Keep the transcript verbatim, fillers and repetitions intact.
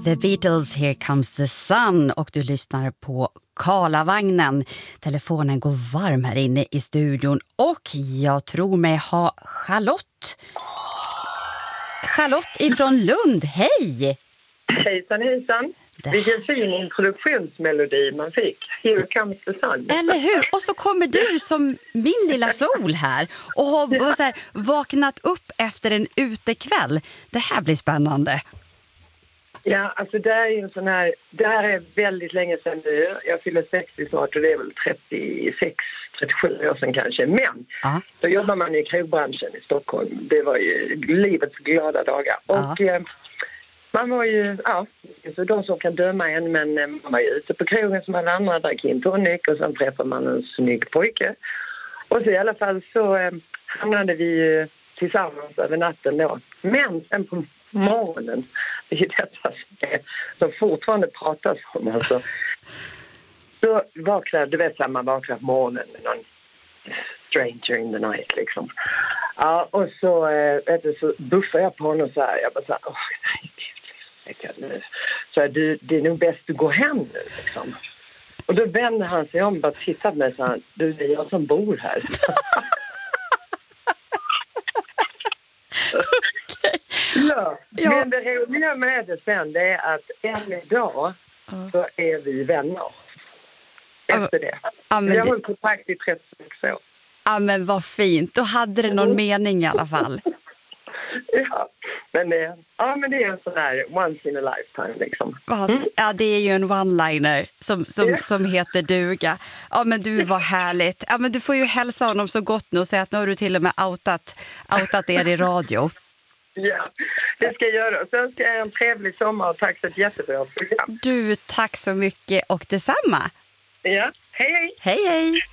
The Beatles, Here Comes the Sun, och du lyssnar på Karlavagnen. Telefonen går varm här inne i studion och jag tror mig ha Charlotte. Charlotte ifrån Lund, hej! Hejsan, hejsan. Det... Vilken fin introduktionsmelodi man fick. Here Comes the Sun. Eller hur? Och så kommer du som min lilla sol här och har ja. så här, vaknat upp efter en utekväll. Det här blir spännande. Ja, alltså det är ju en sån här, det här är väldigt länge sedan nu. Jag fyller sextio snart och det är väl trettiosex trettiosju år sedan kanske. Men ah. då jobbar man i krogbranschen i Stockholm. Det var ju livets glada dagar. Ah. Och eh, man var ju, ja, så de som kan döma en, men man var ju ute på krogen som alla andra, drack in tonic och sen träffade man en snygg pojke. Och så i alla fall så eh, hamnade vi eh, tillsammans över natten då. Men sen på morgonen, det är detta som fortfarande pratas om. Alltså. Så vaknade, du vet, man vaknar på morgonen med någon stranger in the night liksom. Ja, och så, äh, vet du, så buffade jag på honom så här. Jag bara så här, åh, nej, gud, så här, du, det är nog bäst att gå hem nu liksom. Och då vände han sig om och bara tittade på mig och sa, du, det är jag som bor här. Ja, ja, men det roliga med det sen det är att än idag uh. så är vi vänner efter det. Uh, uh, vi har hållit kontakt i trettiosex år. Ja, men vad fint. Då hade det någon mm. mening i alla fall. Ja, men det, ja, men det är en sån här once in a lifetime liksom. Mm. Ja, det är ju en one-liner som, som, yeah. som heter duga. Ja, men du var härligt. Ja, men du får ju hälsa honom så gott nu och säga att nu har du till och med outat, outat er i radio. Ja, det ska jag göra. Sen ska jag ha en trevlig sommar och tack för ett jättebra program. Du, tack så mycket och detsamma. Ja, hej hej. Hej hej.